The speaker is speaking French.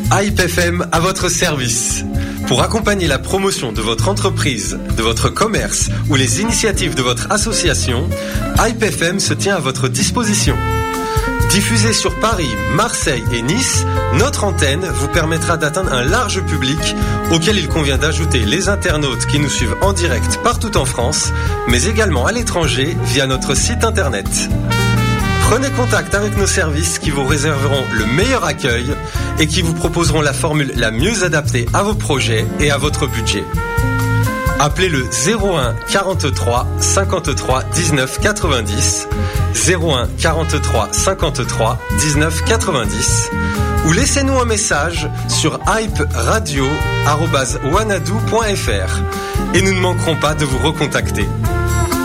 Hype FM à votre service. Pour accompagner la promotion de votre entreprise, de votre commerce ou les initiatives de votre association, Hype FM se tient à votre disposition. Diffusée sur Paris, Marseille et Nice, notre antenne vous permettra d'atteindre un large public auquel il convient d'ajouter les internautes qui nous suivent en direct partout en France, mais également à l'étranger via notre site internet. Prenez contact avec nos services qui vous réserveront le meilleur accueil et qui vous proposeront la formule la mieux adaptée à vos projets et à votre budget. Appelez le 01 43 53 19 90, 01 43 53 19 90, ou laissez-nous un message sur hyperadio@wanadoo.fr et nous ne manquerons pas de vous recontacter.